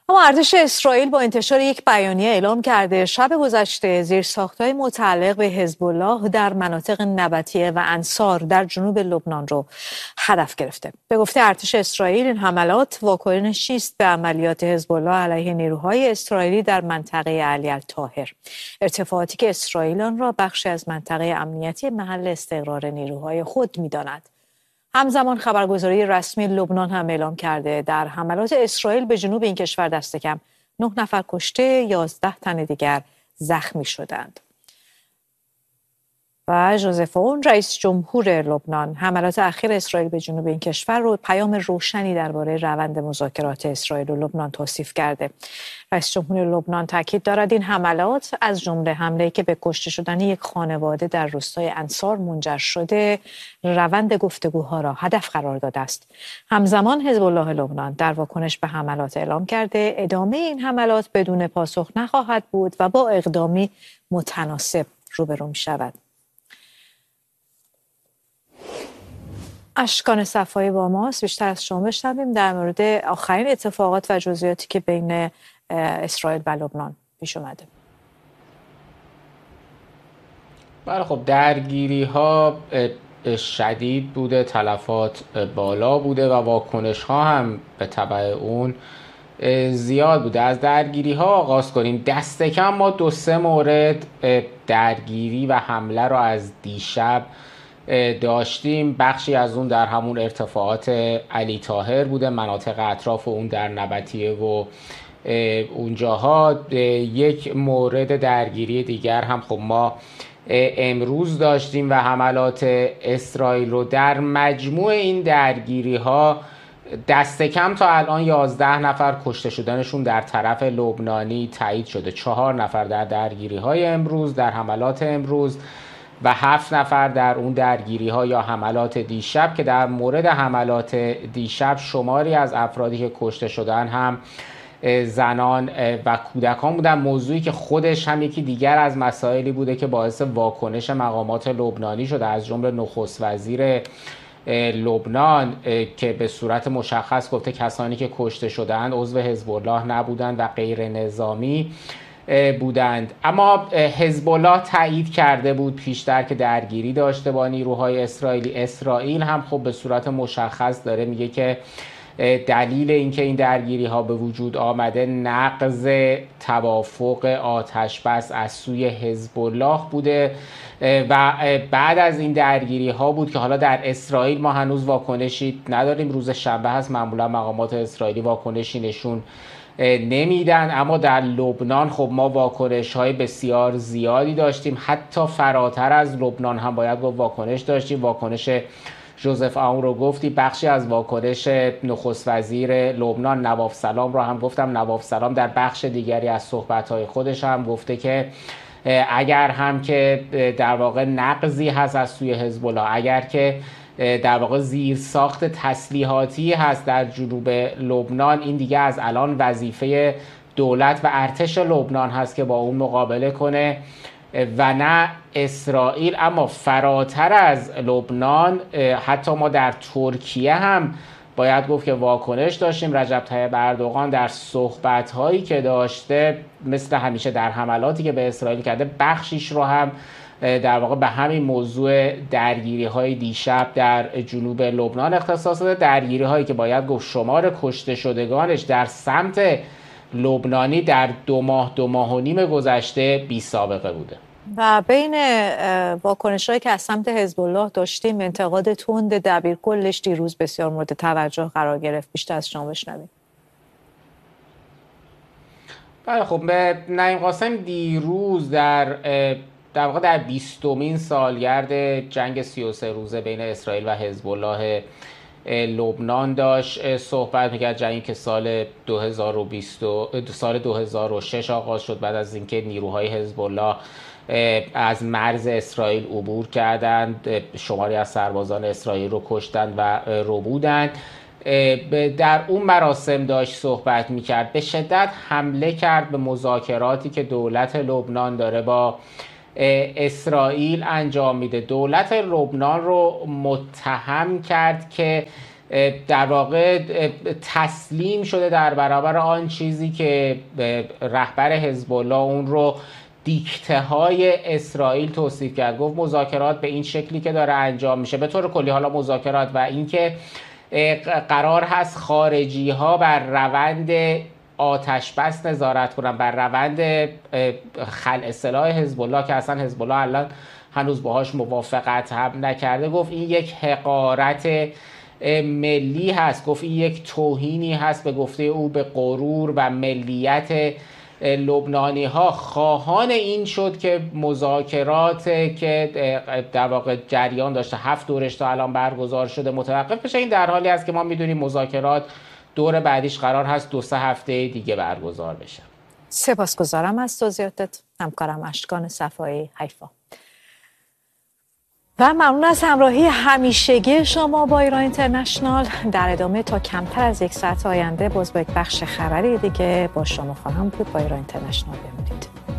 اما ارتش اسرائیل با انتشار یک بیانیه اعلام کرده شب گذشته زیرساخت‌های متعلق به حزب الله در مناطق نبطیه و انصار در جنوب لبنان رو هدف گرفته. به گفته ارتش اسرائیل این حملات واکنشی است به عملیات حزب الله علیه نیروهای اسرائیلی در منطقه علی الطاهر. ارتفاعاتی که اسرائیل آن را بخشی از منطقه امنیتی محل استقرار نیروهای خود می‌داند. همزمان خبرگزاری رسمی لبنان هم اعلام کرده در حملات اسرائیل به جنوب این کشور دست کم 9 نفر کشته، 11 تن دیگر زخمی شدند. و ژوزف اون رئیس جمهور لبنان حملات اخیر اسرائیل به جنوب این کشور رو پیام روشنی درباره روند مذاکرات اسرائیل و لبنان توصیف کرده. رئیس جمهور لبنان تاکید دارد این حملات از جمله حمله‌ای که به کشته شدن یک خانواده در روستای انصار منجر شده روند گفتگوها را هدف قرار داده است. همزمان حزب الله لبنان در واکنش به حملات اعلام کرده ادامه این حملات بدون پاسخ نخواهد بود و با اقدامی متناسب روبرو می‌شود. اشکان صفایی با ماست. بیشتر از شما بشنویم در مورد آخرین اتفاقات و جزئیاتی که بین اسرائیل و لبنان پیش اومده. بله خب درگیری ها شدید بوده، تلفات بالا بوده و واکنش ها هم به تبع اون زیاد بوده. از درگیری ها آغاز کنیم. دست کم ما 2-3 مورد درگیری و حمله را از دیشب داشتیم. بخشی از اون در همون ارتفاعات علی طاهر بوده، مناطق اطراف اون در نبطیه و اونجاها. یک مورد درگیری دیگر هم خب ما امروز داشتیم و حملات اسرائیل رو. در مجموع این درگیری ها دست کم تا الان 11 نفر کشته شدنشون در طرف لبنانی تایید شده. 4 نفر در درگیری های امروز، در حملات امروز، و 7 نفر در اون درگیری ها یا حملات دیشب، که در مورد حملات دیشب شماری از افرادی که کشته شدن هم زنان و کودکان بودن. موضوعی که خودش هم یکی دیگر از مسائلی بوده که باعث واکنش مقامات لبنانی شده، از جمله نخست وزیر لبنان که به صورت مشخص گفته کسانی که کشته شدند عضو حزب الله نبودند و غیر نظامی بودند. اما حزب الله تایید کرده بود پیشتر که درگیری داشته با نیروهای اسرائیلی. اسرائیل هم خب به صورت مشخص داره میگه که دلیل اینکه این درگیری ها به وجود آمده نقض توافق آتش بس از سوی حزب الله بوده و بعد از این درگیری ها بود که حالا در اسرائیل ما هنوز واکنشی نداریم. روز شنبه هست، معمولا مقامات اسرائیلی واکنشی نشون نمیدن، اما در لبنان خب ما واکنش های بسیار زیادی داشتیم. حتی فراتر از لبنان هم باید گفت واکنش داشتیم. واکنش ژوزف اون رو گفتی، بخشی از واکنش نخست وزیر لبنان نواف سلام رو هم گفتم. نواف سلام در بخش دیگری از صحبت‌های خودش هم گفته که اگر هم که در واقع نقضی هست از سوی حزب الله، اگر که در واقع زیر ساخت تسلیحاتی هست در جنوب لبنان، این دیگه از الان وظیفه دولت و ارتش لبنان هست که با اون مقابله کنه و نه اسرائیل. اما فراتر از لبنان حتی ما در ترکیه هم باید گفت که واکنش داشتیم. رجب طیب اردوغان در صحبت‌هایی که داشته مثل همیشه در حملاتی که به اسرائیل کرده بخشیش رو هم در واقع به همین موضوع درگیری‌های دیشب در جنوب لبنان اختصاص داده. درگیری‌هایی که باید گفت شمار کشته شدگانش در سمت لبنانی در 2 ماه و نیم گذشته بی سابقه بوده. و بین واکنش‌هایی که از سمت حزب الله داشتیم، انتقاد تند دبیرکلش دیروز بسیار مورد توجه قرار گرفت. بیشتر از شما بشنویم. بله خب نعیم قاسم دیروز در واقع در 20مین سالگرد جنگ 33 روزه بین اسرائیل و حزب الله لبنان داشت صحبت میکرد. جنگی که سال 2006 آغاز شد بعد از اینکه نیروهای حزب الله از مرز اسرائیل عبور کردند، شماری از سربازان اسرائیل رو کشتند و ربودند. در اون مراسم داشت صحبت میکرد. به شدت حمله کرد به مذاکراتی که دولت لبنان داره با اسرائیل انجام میده. دولت لبنان رو متهم کرد که در واقع تسلیم شده در برابر آن چیزی که رهبر حزب الله اون رو دیکته های اسرائیل توصیف کرد. گفت مذاکرات به این شکلی که داره انجام میشه به طور کلی، حالا مذاکرات و اینکه قرار هست خارجی ها بر روند آتش بس نظارت کنن، بر روند خلع سلاح حزب الله که اصلا حزب الله الان هنوز باهاش موافقت هم نکرده. گفت این یک حقارت ملی هست، گفت این یک توهینی هست به گفته او به غرور و ملیت لبنانی ها. خواهان این شد که مذاکرات که در واقع جریان داشته 7 دورش تا الان برگزار شده متوقف بشه. این در حالی است که ما میدونیم مذاکرات دور بعدیش قرار هست 2-3 هفته دیگه برگزار بشه. سپاسگزارم از توضیحاتت همکارم اشکان صفایی حیفا. و ممنون از همراهی همیشگی شما با ایران اینترنشنال. در ادامه تا کمتر از 1 ساعت آینده باز با یک بخش خبری دیگه با شما خواهم بود. با ایران اینترنشنال بمونید.